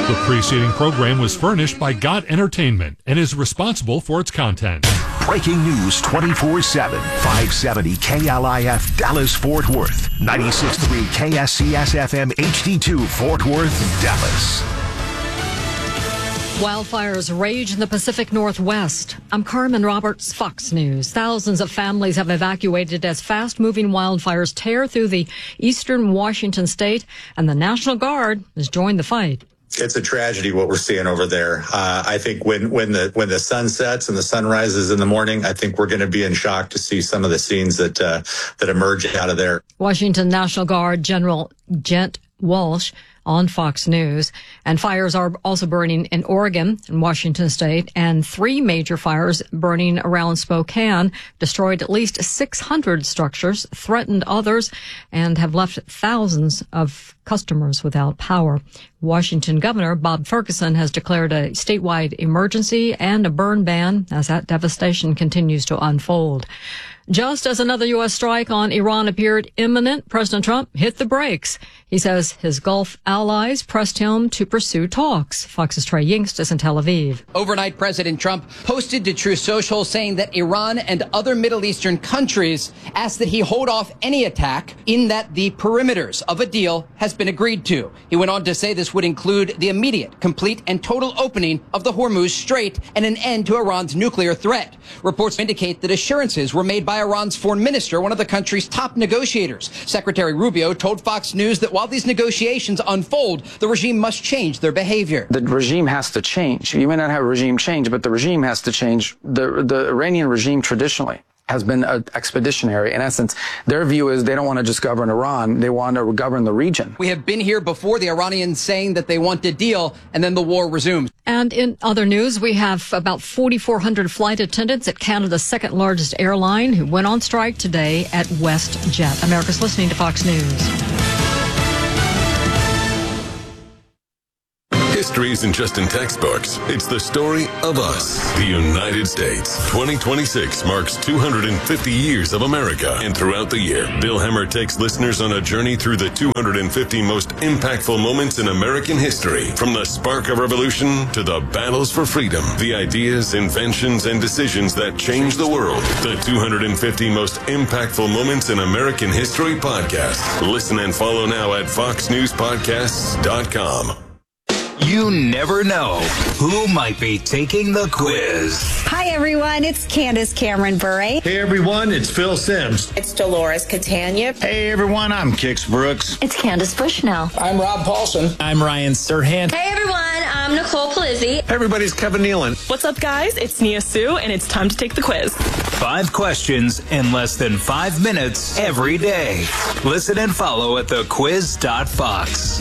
The preceding program was furnished by God Entertainment and is responsible for its content. Breaking news 24/7. 570 KLIF Dallas-Fort Worth. 96.3 KSCS-FM HD2 Fort Worth, Dallas. Wildfires rage in the Pacific Northwest. I'm Carmen Roberts, Fox News. Thousands of families have evacuated as fast-moving wildfires tear through the eastern Washington state, and the National Guard has joined the fight. It's a tragedy what we're seeing over there. I think when the sun sets and the sun rises in the morning, I think we're going to be in shock to see some of the scenes that emerge out of there. Washington National Guard General Gent Walsh on Fox News. And fires are also burning in Oregon and Washington state, and 3 major fires burning around Spokane destroyed at least 600 structures, threatened others, and have left thousands of customers without power. Washington Governor Bob Ferguson has declared a statewide emergency and a burn ban as that devastation continues to unfold. Just as another U.S. strike on Iran appeared imminent, President Trump hit the brakes. He says his Gulf allies pressed him to pursue talks. Fox's Trey Yingst is in Tel Aviv. Overnight, President Trump posted to Truth Social saying that Iran and other Middle Eastern countries asked that he hold off any attack, in that the perimeters of a deal has been agreed to. He went on to say this would include the immediate, complete, and total opening of the Hormuz Strait and an end to Iran's nuclear threat. Reports indicate that assurances were made by Iran's foreign minister, one of the country's top negotiators. Secretary Rubio told Fox News that while these negotiations unfold, the regime must change their behavior. The regime has to change. You may not have a regime change, but the regime has to change. The Iranian regime traditionally has been expeditionary. In essence, their view is they don't want to just govern Iran, they want to govern the region. We have been here before, the Iranians saying that they want a deal, and then the war resumes. And in other news, we have about 4,400 flight attendants at Canada's second largest airline who went on strike today at WestJet. America's listening to Fox News. History isn't just in textbooks. It's the story of us, the United States. 2026 marks 250 years of America. And throughout the year, Bill Hemmer takes listeners on a journey through the 250 most impactful moments in American history. From the spark of revolution to the battles for freedom, the ideas, inventions, and decisions that changed the world. The 250 most impactful moments in American history podcast. Listen and follow now at foxnewspodcasts.com. You never know who might be taking the quiz. Hi, everyone. It's Candace Cameron Bure. Hey, everyone. It's Phil Sims. It's Dolores Catania. Hey, everyone. I'm Kix Brooks. It's Candace Bushnell. I'm Rob Paulson. I'm Ryan Serhant. Hey, everyone. I'm Nicole Palizzi. Hey, everybody. It's Kevin Nealon. What's up, guys? It's Nia Sue, and it's time to take the quiz. 5 questions in less than 5 minutes every day. Listen and follow at thequiz.fox.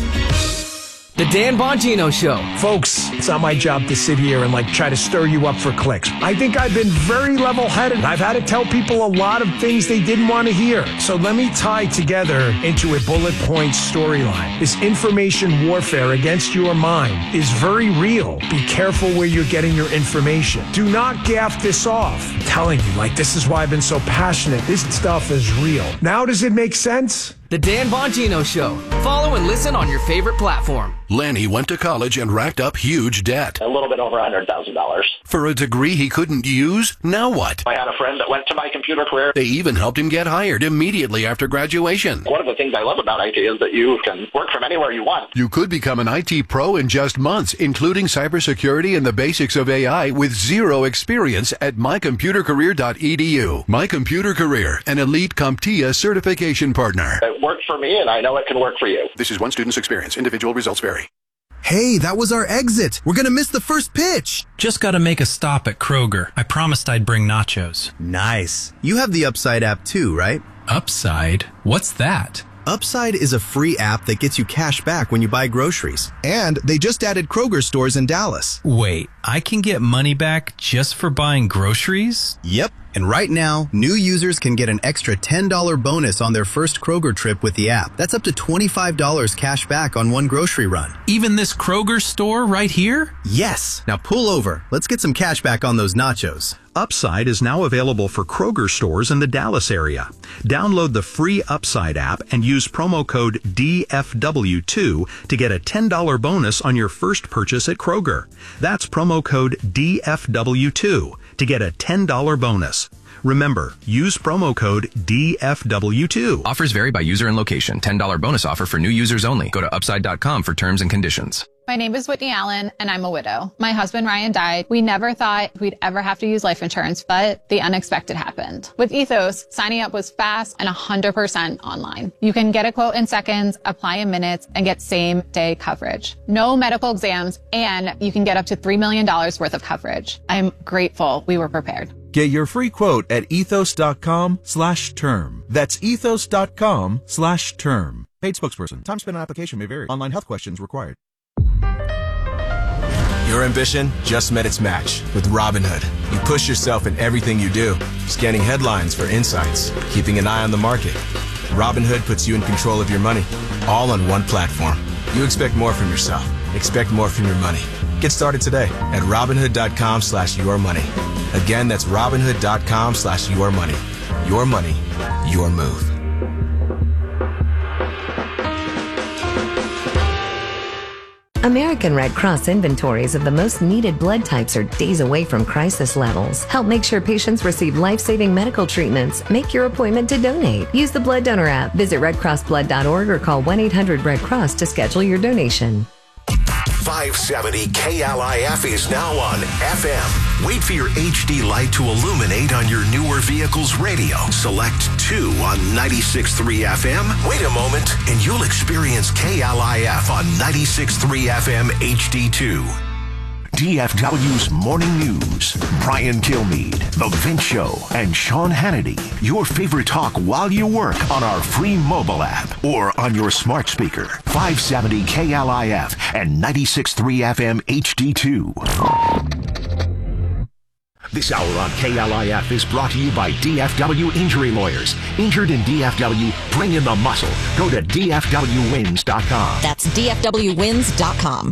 The Dan Bongino Show. Folks, it's not my job to sit here and try to stir you up for clicks. I think I've been very level-headed. I've had to tell people a lot of things they didn't want to hear. So let me tie together into a bullet point storyline. This information warfare against your mind is very real. Be careful where you're getting your information. Do not gaff this off. I'm telling you, this is why I've been so passionate. This stuff is real. Now does it make sense? The Dan Bongino Show. Follow and listen on your favorite platform. Lanny went to college and racked up huge debt. A little bit over $100,000. For a degree he couldn't use? Now what? I had a friend that went to my computer career. They even helped him get hired immediately after graduation. One of the things I love about IT is that you can work from anywhere you want. You could become an IT pro in just months, including cybersecurity and the basics of AI with zero experience at mycomputercareer.edu. My Computer Career, an elite CompTIA certification partner. It worked for me, and I know it can work for you. This is one student's experience. Individual results vary. Hey, that was our exit. We're gonna miss the first pitch. Just gotta make a stop at Kroger. I promised I'd bring nachos. Nice. You have the Upside app too, right? Upside? What's that? Upside is a free app that gets you cash back when you buy groceries. And they just added Kroger stores in Dallas. Wait, I can get money back just for buying groceries? Yep. And right now, new users can get an extra $10 bonus on their first Kroger trip with the app. That's up to $25 cash back on one grocery run. Even this Kroger store right here? Yes. Now pull over. Let's get some cash back on those nachos. Upside is now available for Kroger stores in the Dallas area. Download the free Upside app and use promo code DFW2 to get a $10 bonus on your first purchase at Kroger. That's promo code DFW2 to get a $10 bonus. Remember, use promo code DFW2. Offers vary by user and location. $10 bonus offer for new users only. Go to upside.com for terms and conditions. My name is Whitney Allen, and I'm a widow. My husband, Ryan, died. We never thought we'd ever have to use life insurance, but the unexpected happened. With Ethos, signing up was fast and 100% online. You can get a quote in seconds, apply in minutes, and get same-day coverage. No medical exams, and you can get up to $3 million worth of coverage. I'm grateful we were prepared. Get your free quote at ethos.com/term. That's ethos.com/term. Paid spokesperson. Time spent on application may vary. Online health questions required. Your ambition just met its match with Robinhood. You push yourself in everything you do, scanning headlines for insights, keeping an eye on the market. Robinhood puts you in control of your money, all on one platform. You expect more from yourself. Expect more from your money. Get started today at Robinhood.com/yourmoney. Again, that's Robinhood.com/yourmoney. Your money, your move. American Red Cross inventories of the most needed blood types are days away from crisis levels. Help make sure patients receive life-saving medical treatments. Make your appointment to donate. Use the Blood Donor app. Visit redcrossblood.org or call 1-800-RED-CROSS to schedule your donation. 570 KLIF is now on FM. Wait for your HD light to illuminate on your newer vehicle's radio. Select 2 on 96.3 FM. Wait a moment, and you'll experience KLIF on 96.3 FM HD2. DFW's Morning News. Brian Kilmeade, The Vince Show, and Sean Hannity. Your favorite talk while you work on our free mobile app or on your smart speaker. 570 KLIF and 96.3 FM HD2. This hour on KLIF is brought to you by DFW Injury Lawyers. Injured in DFW, bring in the muscle. Go to DFWwins.com. That's DFWwins.com.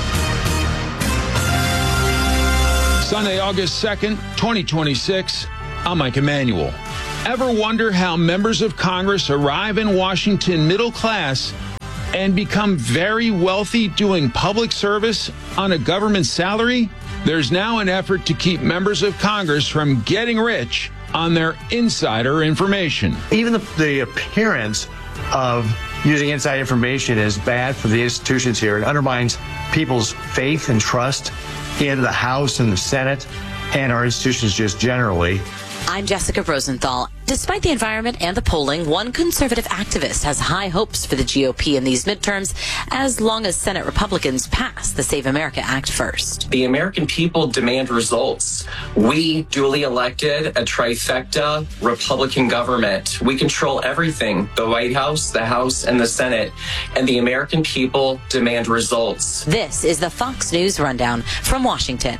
Sunday, August 2nd, 2026. I'm Mike Emanuel. Ever wonder how members of Congress arrive in Washington middle class and become very wealthy doing public service on a government salary? There's now an effort to keep members of Congress from getting rich on their insider information. Even the appearance of using inside information is bad for the institutions here. It undermines people's faith and trust in the House and the Senate and our institutions just generally. I'm Jessica Rosenthal. Despite the environment and the polling, one conservative activist has high hopes for the GOP in these midterms as long as Senate Republicans pass the Save America Act first. The American people demand results. We duly elected a trifecta Republican government. We control everything, the White House, the House, and the Senate. And the American people demand results. This is the Fox News Rundown from Washington.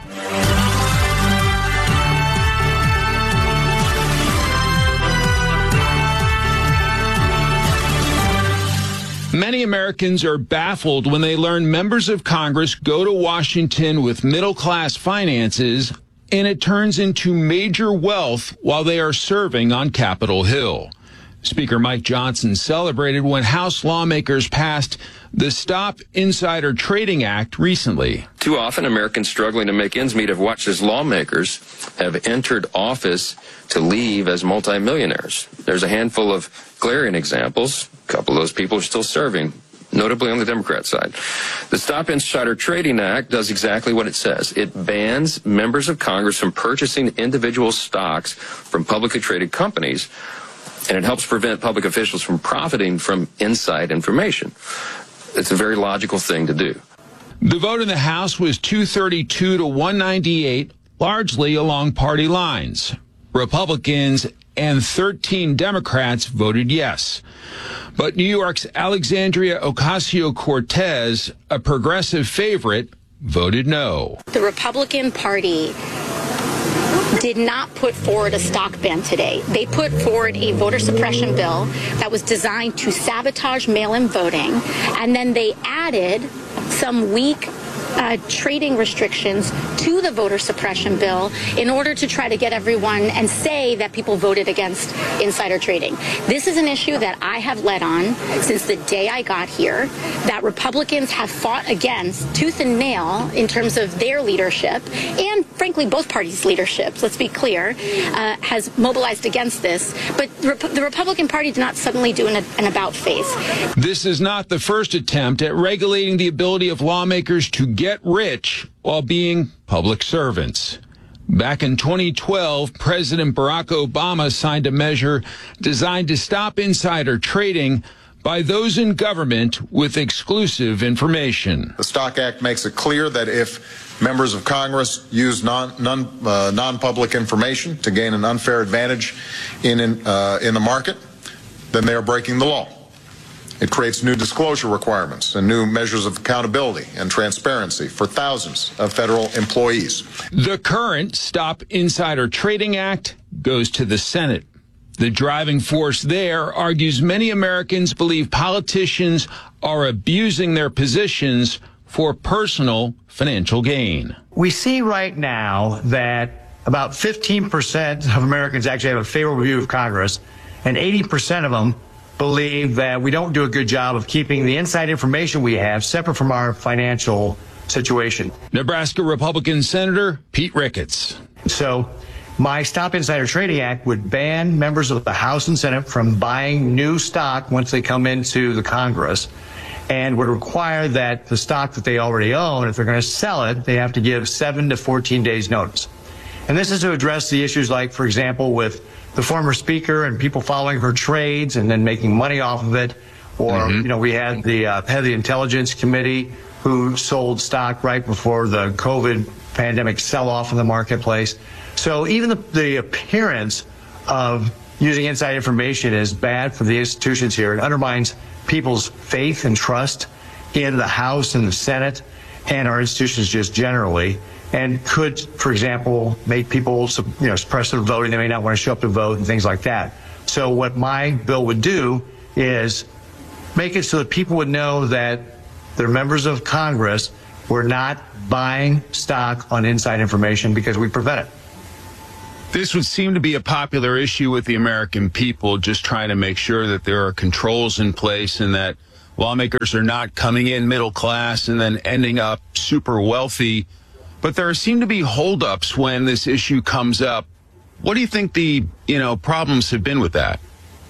Many Americans are baffled when they learn members of Congress go to Washington with middle-class finances and it turns into major wealth while they are serving on Capitol Hill. Speaker Mike Johnson celebrated when House lawmakers passed the Stop Insider Trading Act recently. Too often, Americans struggling to make ends meet have watched as lawmakers have entered office to leave as multimillionaires. There's a handful of glaring examples. A couple of those people are still serving, notably on the Democrat side. The Stop Insider Trading Act does exactly what it says. It bans members of Congress from purchasing individual stocks from publicly traded companies, and it helps prevent public officials from profiting from inside information. It's a very logical thing to do. The vote in the House was 232 to 198, largely along party lines. Republicans and 13 Democrats voted yes. But New York's Alexandria Ocasio-Cortez, a progressive favorite, voted no. The Republican Party did not put forward a stock ban today. They put forward a voter suppression bill that was designed to sabotage mail-in voting, and then they added some weak trading restrictions to the voter suppression bill in order to try to get everyone and say that people voted against insider trading. This is an issue that I have led on since the day I got here, that Republicans have fought against tooth and nail in terms of their leadership, and frankly both parties' leaderships, let's be clear, has mobilized against this. But the Republican Party did not suddenly do an about-face. This is not the first attempt at regulating the ability of lawmakers to get rich while being public servants. Back in 2012, President Barack Obama signed a measure designed to stop insider trading by those in government with exclusive information. The Stock Act makes it clear that if members of Congress use non-public information to gain an unfair advantage in the market, then they are breaking the law. It creates new disclosure requirements and new measures of accountability and transparency for thousands of federal employees. The current Stop Insider Trading Act goes to the Senate. The driving force there argues many Americans believe politicians are abusing their positions for personal financial gain. We see right now that about 15% of Americans actually have a favorable view of Congress, and 80% of them believe that we don't do a good job of keeping the inside information we have separate from our financial situation. Nebraska Republican Senator Pete Ricketts. So my Stop Insider Trading Act would ban members of the House and Senate from buying new stock once they come into the Congress, and would require that the stock that they already own, if they're going to sell it, they have to give 7 to 14 days notice. And this is to address the issues like, for example, with the former speaker and people following her trades and then making money off of it. Or, we had the head of the Intelligence Committee who sold stock right before the COVID pandemic sell-off in the marketplace. So even the appearance of using inside information is bad for the institutions here. It undermines people's faith and trust in the House and the Senate and our institutions just generally, and could, for example, make people, suppress their voting. They may not want to show up to vote and things like that. So what my bill would do is make it so that people would know that their members of Congress were not buying stock on inside information, because we prevent it. This would seem to be a popular issue with the American people, just trying to make sure that there are controls in place and that lawmakers are not coming in middle class and then ending up super wealthy. But there seem to be holdups when this issue comes up. What do you think the, problems have been with that?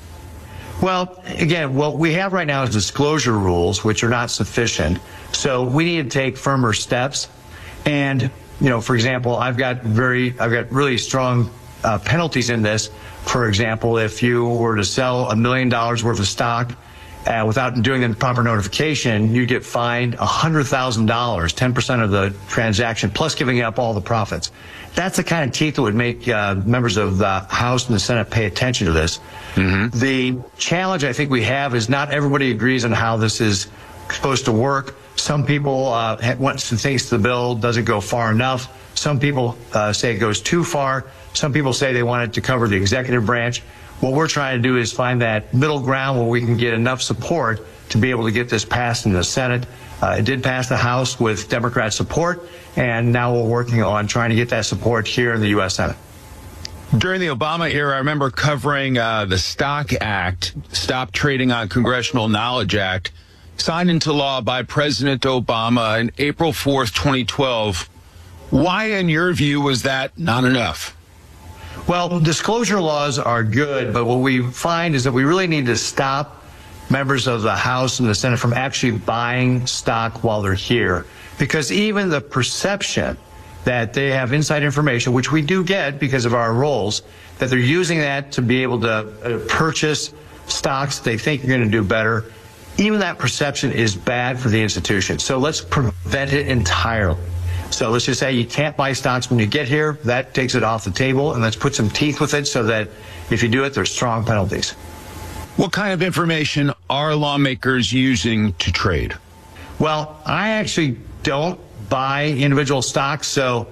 Well, again, what we have right now is disclosure rules, which are not sufficient. So we need to take firmer steps. And, for example, I've got really strong penalties in this. For example, if you were to sell $1 million worth of stock without doing the proper notification, you get fined $100,000, 10% of the transaction, plus giving up all the profits. That's the kind of teeth that would make members of the House and the Senate pay attention to this. The challenge I think we have is not everybody agrees on how this is supposed to work. Some people want some things to the bill doesn't go far enough. Some people say it goes too far. Some people say they want it to cover the executive branch. What we're trying to do is find that middle ground where we can get enough support to be able to get this passed in the Senate. It did pass the House with Democrat support, and now we're working on trying to get that support here in the U.S. Senate. During the Obama era, I remember covering the Stock Act, Stop Trading on Congressional Knowledge Act, signed into law by President Obama on April 4th, 2012. Why, in your view, was that not enough? Well, disclosure laws are good, but what we find is that we really need to stop members of the House and the Senate from actually buying stock while they're here. Because even the perception that they have inside information, which we do get because of our roles, that they're using that to be able to purchase stocks they think are going to do better, even that perception is bad for the institution. So let's prevent it entirely. So let's just say you can't buy stocks when you get here. That takes it off the table, and let's put some teeth with it so that if you do it, there's strong penalties. What kind of information are lawmakers using to trade? Well, I actually don't buy individual stocks, so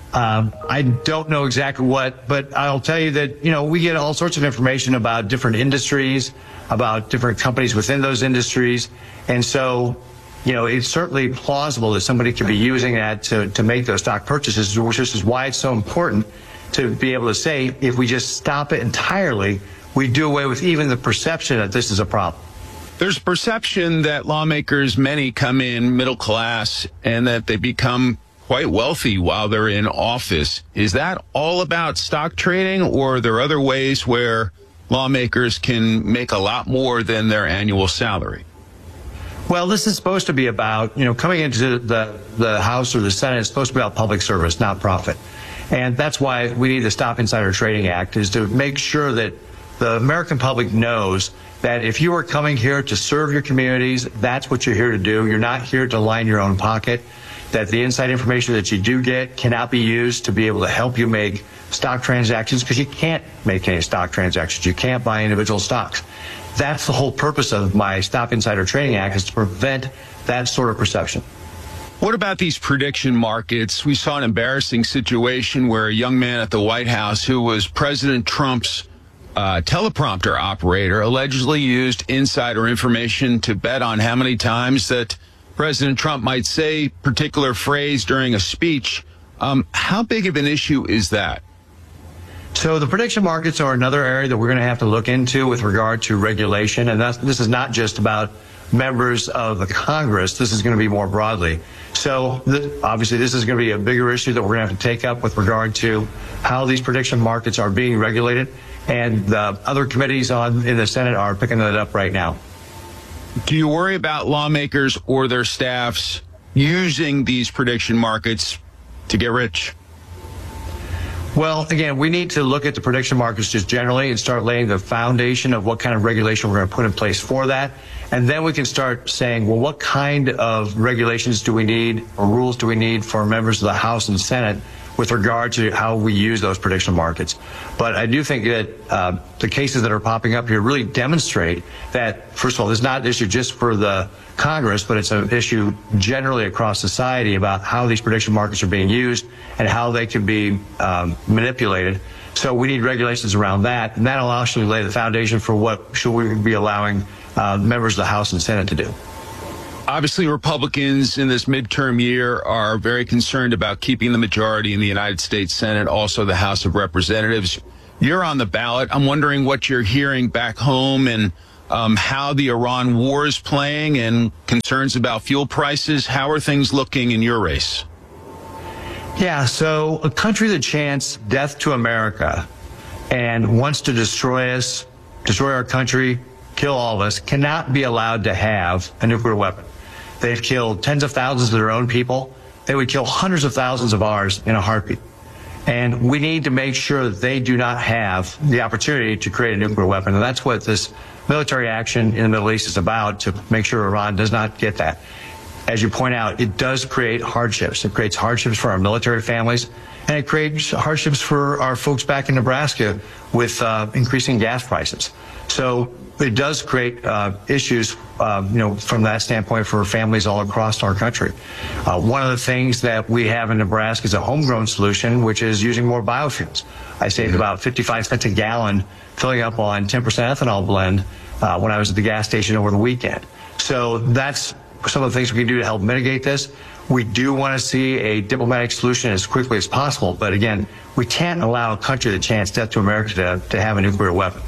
I don't know exactly what, but I'll tell you that, we get all sorts of information about different industries, about different companies within those industries. And so it's certainly plausible that somebody could be using that to make those stock purchases, which is why it's so important to be able to say, if we just stop it entirely, we do away with even the perception that this is a problem. There's perception that lawmakers, many come in middle class and that they become quite wealthy while they're in office. Is that all about stock trading, or are there other ways where lawmakers can make a lot more than their annual salary? Well, this is supposed to be about, coming into the House or the Senate, it's supposed to be about public service, not profit. And that's why we need the Stop Insider Trading Act, is to make sure that the American public knows that if you are coming here to serve your communities, that's what you're here to do. You're not here to line your own pocket, that the inside information that you do get cannot be used to be able to help you make stock transactions, because you can't make any stock transactions. You can't buy individual stocks. That's the whole purpose of my Stop Insider Trading Act, is to prevent that sort of perception. What about these prediction markets? We saw an embarrassing situation where a young man at the White House, who was President Trump's teleprompter operator, allegedly used insider information to bet on how many times that President Trump might say particular phrase during a speech. How big of an issue is that? So the prediction markets are another area that we're going to have to look into with regard to regulation. And this is not just about members of the Congress. This is going to be more broadly. So obviously this is going to be a bigger issue that we're going to have to take up with regard to how these prediction markets are being regulated. And the other committees in the Senate are picking that up right now. Do you worry about lawmakers or their staffs using these prediction markets to get rich? Well, again, we need to look at the prediction markets just generally and start laying the foundation of what kind of regulation we're going to put in place for that. And then we can start saying, well, what kind of regulations do we need or rules do we need for members of the House and Senate with regard to how we use those prediction markets? But I do think that the cases that are popping up here really demonstrate that, first of all, this is not an issue just for the Congress, but it's an issue generally across society about how these prediction markets are being used and how they can be manipulated. So we need regulations around that, and that'll actually lay the foundation for what should we be allowing members of the House and Senate to do. Obviously, Republicans in this midterm year are very concerned about keeping the majority in the United States Senate, also the House of Representatives. You're on the ballot. I'm wondering what you're hearing back home and how the Iran war is playing and concerns about fuel prices. How are things looking in your race? Yeah, so a country that chants death to America and wants to destroy us, destroy our country, kill all of us, cannot be allowed to have a nuclear weapon. They've killed tens of thousands of their own people. They would kill hundreds of thousands of ours in a heartbeat. And we need to make sure that they do not have the opportunity to create a nuclear weapon. And that's what this military action in the Middle East is about, to make sure Iran does not get that. As you point out, it does create hardships. It creates hardships for our military families, and it creates hardships for our folks back in Nebraska with increasing gas prices. So it does create issues, from that standpoint for families all across our country. One of the things that we have in Nebraska is a homegrown solution, which is using more biofuels. I saved about 55 cents a gallon filling up on 10% ethanol blend when I was at the gas station over the weekend. So that's some of the things we can do to help mitigate this. We do want to see a diplomatic solution as quickly as possible. But again, we can't allow a country that chants death to America to have a nuclear weapon.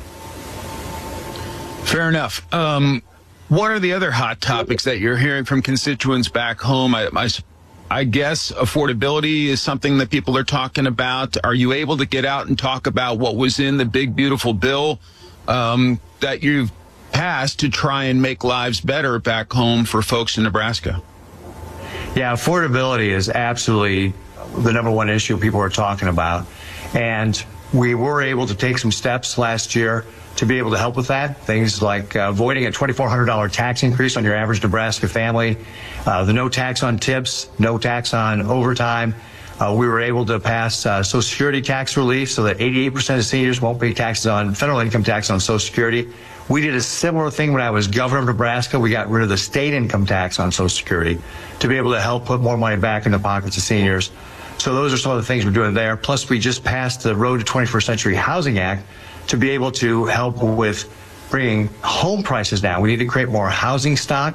Fair enough. What are the other hot topics that you're hearing from constituents back home? I guess affordability is something that people are talking about. Are you able to get out and talk about what was in the big, beautiful bill that you've passed to try and make lives better back home for folks in Nebraska? Yeah, affordability is absolutely the number one issue people are talking about. And we were able to take some steps last year to be able to help with that. Things like avoiding a $2,400 tax increase on your average Nebraska family, the no tax on tips, no tax on overtime. We were able to pass Social Security tax relief so that 88% of seniors won't pay taxes on federal income tax on Social Security. We did a similar thing when I was governor of Nebraska. We got rid of the state income tax on Social Security to be able to help put more money back in the pockets of seniors. So those are some of the things we're doing there. Plus, we just passed the Road to 21st Century Housing Act to be able to help with bringing home prices down. We need to create more housing stock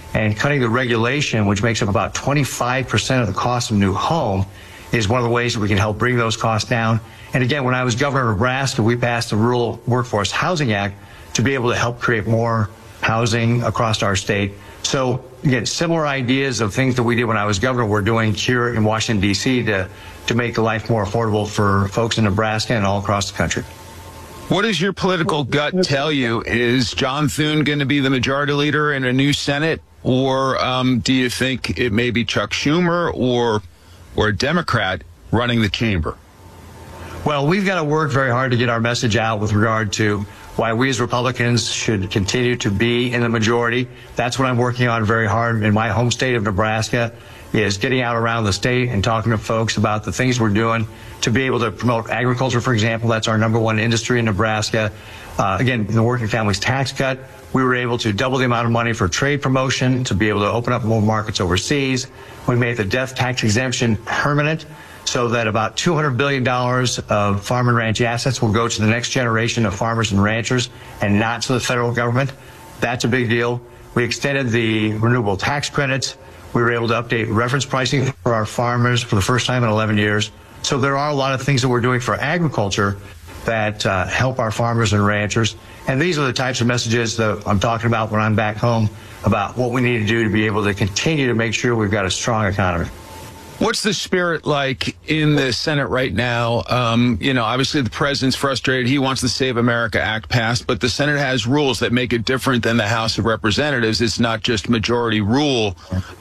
And cutting the regulation, which makes up about 25% of the cost of a new home, is one of the ways that we can help bring those costs down. And again, when I was governor of Nebraska, we passed the Rural Workforce Housing Act to be able to help create more housing across our state. So again, similar ideas of things that we did when I was governor, we're doing here in Washington, D.C. to make life more affordable for folks in Nebraska and all across the country. What does your political gut tell you? Is John Thune going to be the majority leader in a new Senate? Or do you think it may be Chuck Schumer or a Democrat running the chamber? Well, we've got to work very hard to get our message out with regard to why we as Republicans should continue to be in the majority. That's what I'm working on very hard in my home state of Nebraska, is getting out around the state and talking to folks about the things we're doing to be able to promote agriculture, for example. That's our number one industry in Nebraska. Again, the Working Families Tax Cut, we were able to double the amount of money for trade promotion to be able to open up more markets overseas. We made the death tax exemption permanent so that about $200 billion of farm and ranch assets will go to the next generation of farmers and ranchers and not to the federal government. That's a big deal. We extended the renewable tax credits. We were able to update reference pricing for our farmers for the first time in 11 years. So there are a lot of things that we're doing for agriculture that help our farmers and ranchers. And these are the types of messages that I'm talking about when I'm back home about what we need to do to be able to continue to make sure we've got a strong economy. What's the spirit like in the Senate right now? Obviously the president's frustrated. He wants the Save America Act passed, but the Senate has rules that make it different than the House of Representatives. It's not just majority rule.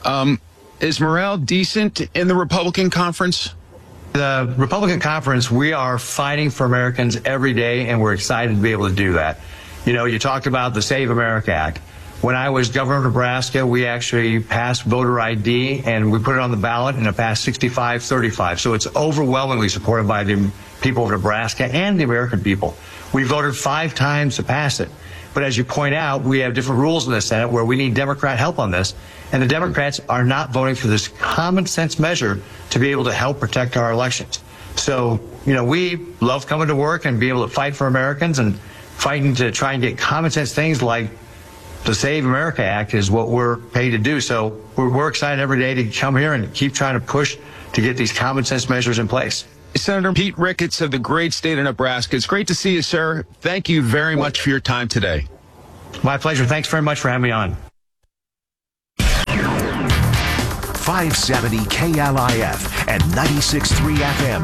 Is morale decent in the Republican conference? The Republican conference, we are fighting for Americans every day, and we're excited to be able to do that. You talked about the Save America Act. When I was governor of Nebraska, we actually passed voter ID, and we put it on the ballot, and it passed 65-35. So it's overwhelmingly supported by the people of Nebraska and the American people. We voted 5 times to pass it. But as you point out, we have different rules in the Senate where we need Democrat help on this. And the Democrats are not voting for this common sense measure to be able to help protect our elections. So, we love coming to work and being able to fight for Americans, and fighting to try and get common sense things like the Save America Act is what we're paid to do. So we're excited every day to come here and keep trying to push to get these common sense measures in place. Senator Pete Ricketts of the great state of Nebraska. It's great to see you, sir. Thank you very much for your time today. My pleasure. Thanks very much for having me on. 570 KLIF and 96.3 FM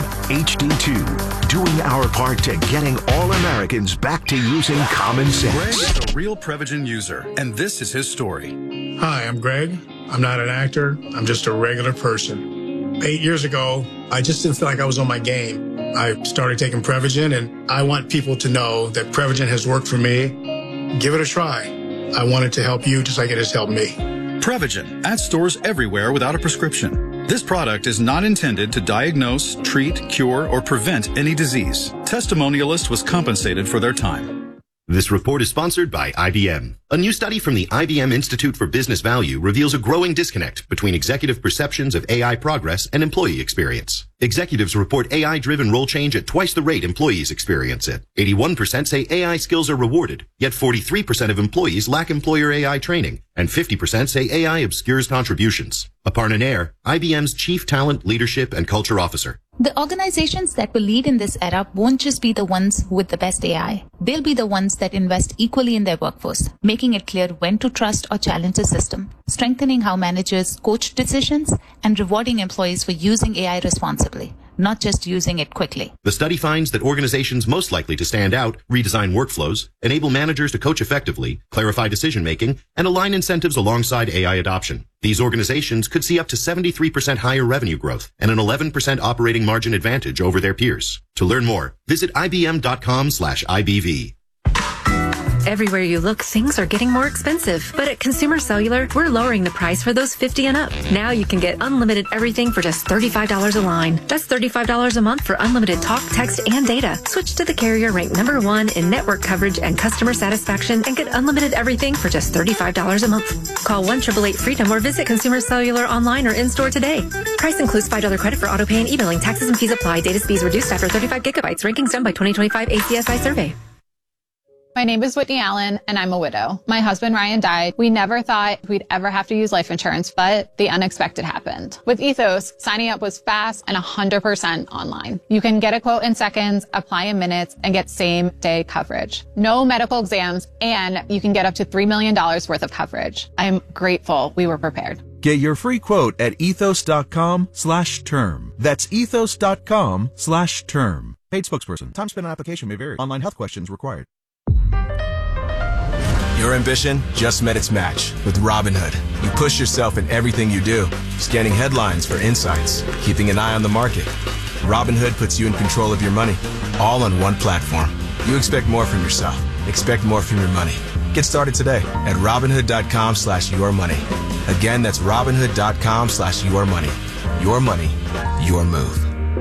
HD2, doing our part to getting all Americans back to using common sense. Greg is a real Prevagen user, and this is his story. Hi, I'm Greg. I'm not an actor. I'm just a regular person. 8 years ago, I just didn't feel like I was on my game. I started taking Prevagen, and I want people to know that Prevagen has worked for me. Give it a try. I want it to help you just like it has helped me. Prevagen at stores everywhere without a prescription. This product is not intended to diagnose, treat, cure, or prevent any disease. Testimonialist was compensated for their time. This report is sponsored by IBM. A new study from the IBM Institute for Business Value reveals a growing disconnect between executive perceptions of AI progress and employee experience. Executives report AI-driven role change at twice the rate employees experience it. 81% say AI skills are rewarded, yet 43% of employees lack employer AI training, and 50% say AI obscures contributions. Aparna Nair, IBM's Chief Talent, Leadership, and Culture Officer. The organizations that will lead in this era won't just be the ones with the best AI. They'll be the ones that invest equally in their workforce, making it clear when to trust or challenge the system, strengthening how managers coach decisions, and rewarding employees for using AI responsibly, not just using it quickly. The study finds that organizations most likely to stand out redesign workflows, enable managers to coach effectively, clarify decision-making, and align incentives alongside AI adoption. These organizations could see up to 73% higher revenue growth and an 11% operating margin advantage over their peers. To learn more, visit ibm.com/IBV. Everywhere you look, things are getting more expensive. But at Consumer Cellular, we're lowering the price for those 50 and up. Now you can get unlimited everything for just $35 a line. That's $35 a month for unlimited talk, text, and data. Switch to the carrier ranked #1 in network coverage and customer satisfaction and get unlimited everything for just $35 a month. Call 1-888-FREEDOM or visit Consumer Cellular online or in-store today. Price includes $5 credit for auto pay and e-billing. Taxes and fees apply. Data speeds reduced after 35 gigabytes. Rankings done by 2025 ACSI survey. My name is Whitney Allen, and I'm a widow. My husband, Ryan, died. We never thought we'd ever have to use life insurance, but the unexpected happened. With Ethos, signing up was fast and 100% online. You can get a quote in seconds, apply in minutes, and get same-day coverage. No medical exams, and you can get up to $3 million worth of coverage. I'm grateful we were prepared. Get your free quote at ethos.com/term. That's ethos.com/term. Paid spokesperson. Time spent on application may vary. Online health questions required. Your ambition just met its match with Robinhood. You push yourself in everything you do, scanning headlines for insights, keeping an eye on the market. Robinhood puts you in control of your money, all on one platform. You expect more from yourself. Expect more from your money. Get started today at Robinhood.com/yourmoney. Again, that's Robinhood.com/yourmoney. Your money, your move.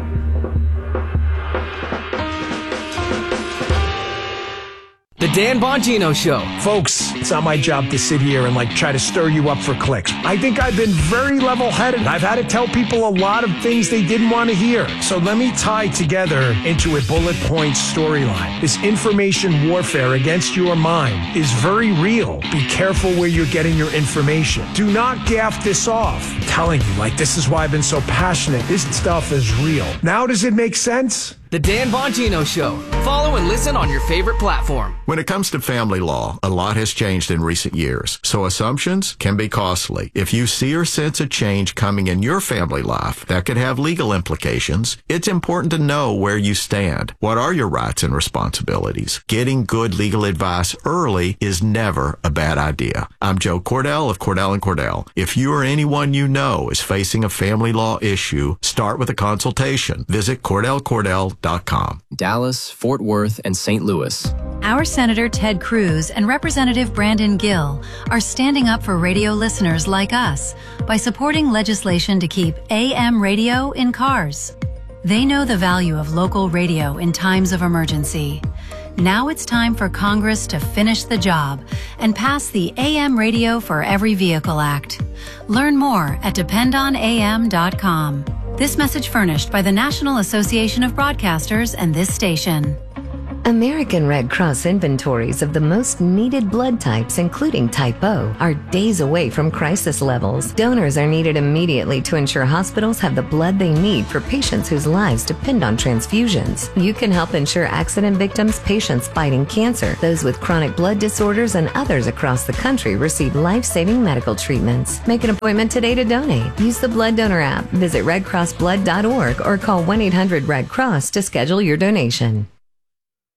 The Dan Bongino Show. Folks, it's not my job to sit here and try to stir you up for clicks. I think I've been very level-headed. I've had to tell people a lot of things they didn't want to hear. So let me tie together into a bullet point storyline. This information warfare against your mind is very real. Be careful where you're getting your information. Do not gaff this off. I'm telling you, this is why I've been so passionate. This stuff is real. Now does it make sense? The Dan Bongino Show. Follow and listen on your favorite platform. When it comes to family law, a lot has changed in recent years, so assumptions can be costly. If you see or sense a change coming in your family life that could have legal implications, it's important to know where you stand. What are your rights and responsibilities? Getting good legal advice early is never a bad idea. I'm Joe Cordell of Cordell & Cordell. If you or anyone you know is facing a family law issue, start with a consultation. Visit CordellCordell.com. Dallas, Fort Worth, and St. Louis. Our Senator Ted Cruz and Representative Brandon Gill are standing up for radio listeners like us by supporting legislation to keep AM radio in cars. They know the value of local radio in times of emergency. Now it's time for Congress to finish the job and pass the AM Radio for Every Vehicle Act. Learn more at dependonam.com. This message furnished by the National Association of Broadcasters and this station. American Red Cross inventories of the most needed blood types, including Type O, are days away from crisis levels. Donors are needed immediately to ensure hospitals have the blood they need for patients whose lives depend on transfusions. You can help ensure accident victims, patients fighting cancer, those with chronic blood disorders, and others across the country receive life-saving medical treatments. Make an appointment today to donate. Use the Blood Donor app, visit redcrossblood.org, or call 1-800-RED-CROSS to schedule your donation.